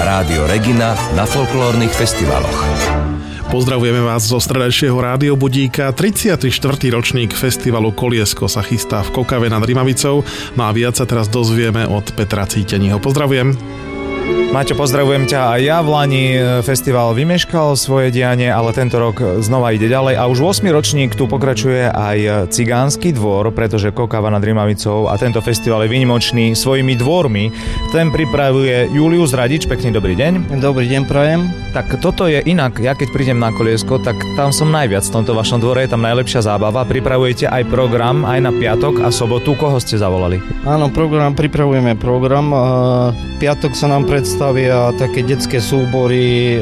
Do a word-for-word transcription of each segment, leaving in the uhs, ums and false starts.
Rádio Regina na folklórnych festivaloch. Pozdravujeme vás zo stredajšieho rádiobudíka. tridsiaty štvrtý ročník festivalu Koliesko sa chystá v Kokave nad Rimavicou. No a viac sa teraz dozvieme od Petra Cíteního. Pozdravujem. Maťo, pozdravujem ťa. Aj ja v Lani festival vymeškal svoje dianie, ale tento rok znova ide ďalej a už ôsmy ročník tu pokračuje aj Cigánsky dvor, pretože Kokava nad Rimavicou a tento festival je výnimočný svojimi dvormi. Ten pripravuje Julius Radič. Pekný dobrý deň. Dobrý deň, prajem. Tak toto je inak. Ja keď prídem na Koliesko, tak tam som najviac v tomto vašom dvore, je tam najlepšia zábava. Pripravujete aj program aj na piatok a sobotu. Koho ste zavolali? Áno, program, pripravujeme program. Piatok sa nám predstavia také detské súbory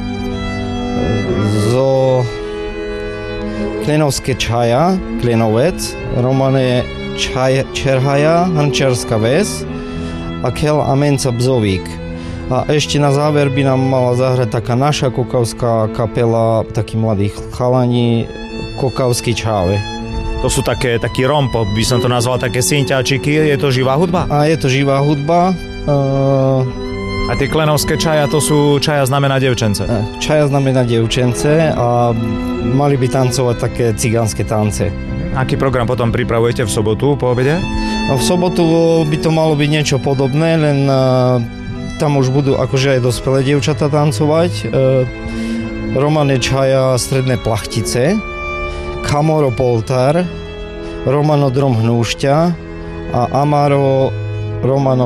zo Klenovské Čaja, Klenovec, Romane Čaj, Čerhaja, Hrnčiarska Ves a Kel a Menca Bzovík. A ešte na záver by nám mala zahrať taká naša kokavská kapela, takí mladí chalani, Kokavský Čáve. To sú také, taký rompop, by som to nazval, také synťáčiky. Je to živá hudba? A je to živá hudba. Uh... A tie Klenovské Čaja, to sú Čaja znamená devčence? Čaja znamená devčence a mali by tancovať také cigánske tance. Aký program potom pripravujete v sobotu po obede? V sobotu by to malo byť niečo podobné, len uh, tam už budú akože aj dospelé dievčatá tancovať. Uh, Romane Čaja Stredné plachtice, Kamoro Poltár, Romano Drom Hnúšťa a Amaro Romano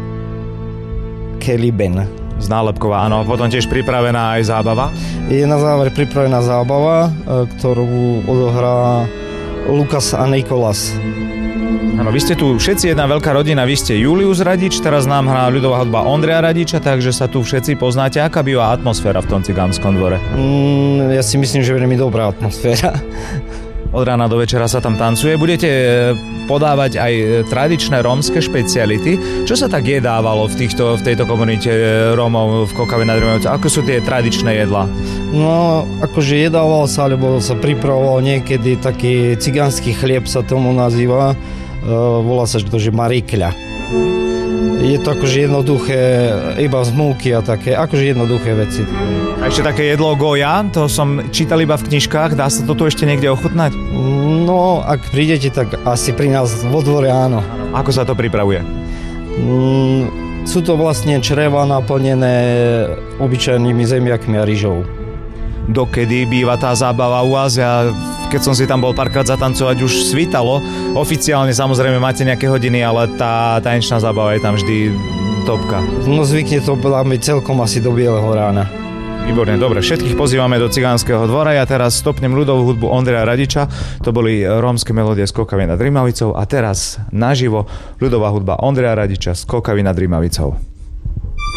Keliben. Z nálepková, áno. Potom tiež pripravená aj zábava? Je na záver pripravená zábava, ktorú odohrá Lukas a Nikolas. Áno, vy ste tu všetci jedna veľká rodina, vy ste Julius Radič, teraz nám hrá ľudová hudba Ondreja Radiča, takže sa tu všetci poznáte. Aká býva atmosféra v tom cigánskom dvore? Mm, ja si myslím, že veľmi dobrá atmosféra. Od rána do večera sa tam tancuje. Budete podávať aj tradičné rómske špeciality. Čo sa tak jedávalo v, týchto, v tejto komunite Rómov v Kokave nad Rimavicou? Ako sú tie tradičné jedlá? No, akože jedával sa, alebo sa pripravoval niekedy taký cigánsky chlieb, sa tomu nazýva. Uh, volá sa to, že marikľa. Je to akože jednoduché, iba z múky a také, akože jednoduché veci. A ešte také jedlo goja, to som čítal iba v knižkách, dá sa to tu ešte niekde ochutnať? No, ak prídete, tak asi pri nás vo dvore áno. Ako sa to pripravuje? Mm, sú to vlastne čreva naplnené obyčajnými zemiakmi a ryžou. Dokedy býva tá zábava u vás? Ja, keď som si tam bol párkrát zatancovať, už svítalo. Oficiálne samozrejme máte nejaké hodiny, ale tá tanečná zábava je tam vždy topka. No zvykne to byť celkom asi do bieleho rána. Výborne, dobre. Všetkých pozývame do Cigánskeho dvora. Ja teraz stopnem ľudovú hudbu Ondreja Radiča. To boli rómske melódie z Kokavy nad Rimavicou. A teraz naživo ľudová hudba Ondreja Radiča z Kokavy nad Rimavicou.